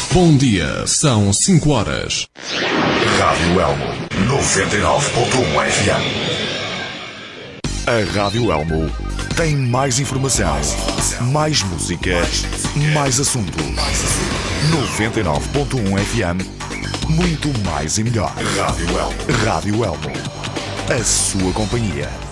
Bom dia, são 5 horas. Rádio Elmo, 99.1 FM. A Rádio Elmo tem mais informação, mais música, mais assunto. 99.1 FM, muito mais e melhor. Rádio Elmo. Rádio Elmo, a sua companhia.